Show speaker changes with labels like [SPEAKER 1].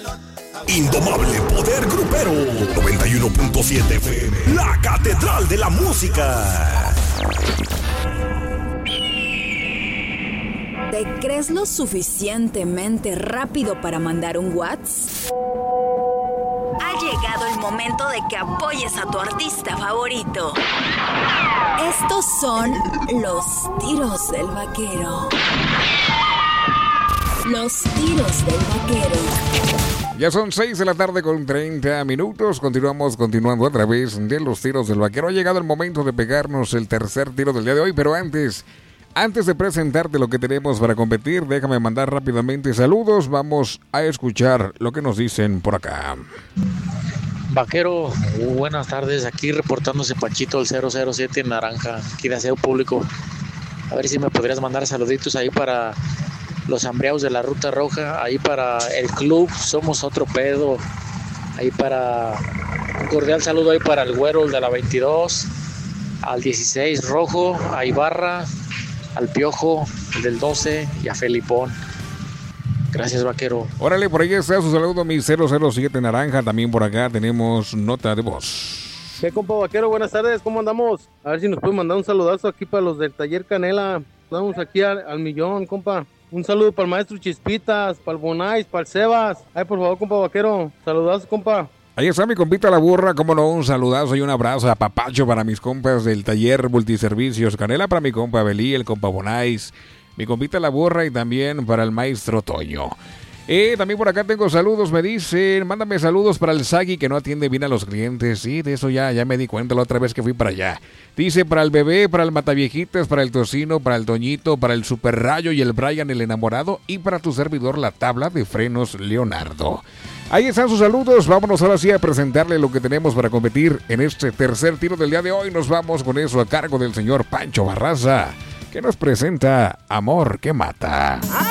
[SPEAKER 1] Indomable poder grupero. 91.7 FM. La catedral de la música.
[SPEAKER 2] ¿Te crees lo suficientemente rápido para mandar un WhatsApp? Ha llegado el momento de que apoyes a tu artista favorito. Estos son los tiros del vaquero. Los tiros del vaquero.
[SPEAKER 3] Ya son 6 de la tarde con 30 minutos. Continuando a través de los tiros del vaquero. Ha llegado el momento de pegarnos el tercer tiro del día de hoy, pero antes de presentarte lo que tenemos para competir, déjame mandar rápidamente saludos. Vamos a escuchar lo que nos dicen por acá.
[SPEAKER 4] Vaquero, buenas tardes. Aquí reportándose Panchito el 007 en Naranja, aquí de Aseo Público. A ver si me podrías mandar saluditos ahí para los hambreados de la Ruta Roja, ahí para el club Somos Otro Pedo, ahí para un cordial saludo ahí para el güero, el de la 22, al 16 Rojo, a Ibarra, al Piojo, el del 12 y a Felipón. Gracias, vaquero.
[SPEAKER 3] Órale, por ahí está su saludo, mi 007 Naranja. También por acá tenemos nota de voz.
[SPEAKER 5] ¿Qué, compa vaquero? Buenas tardes, ¿cómo andamos? A ver si nos puede mandar un saludazo aquí para los del Taller Canela. Estamos aquí al millón, compa. Un saludo para el maestro Chispitas, para el Bonais, para el Sebas. Ay, por favor, compa vaquero. Saludazo, compa.
[SPEAKER 3] Ahí está mi compita La Burra, cómo no, un saludazo y un abrazo a papacho para mis compas del Taller Multiservicios Canela, para mi compa Belí, el compa Bonais, mi compita La Burra y también para el maestro Toño. También por acá tengo saludos, me dicen, mándame saludos para el Sagui que no atiende bien a los clientes. Sí, de eso ya me di cuenta la otra vez que fui para allá. Dice para el bebé, para el Mataviejitas, para el Tocino, para el Toñito, para el Super Rayo y el Brian el enamorado y para tu servidor la tabla de frenos Leonardo. Ahí están sus saludos, vámonos ahora sí a presentarle lo que tenemos para competir en este tercer tiro del día de hoy. Nos vamos con eso a cargo del señor Pancho Barraza, que nos presenta Amor que Mata.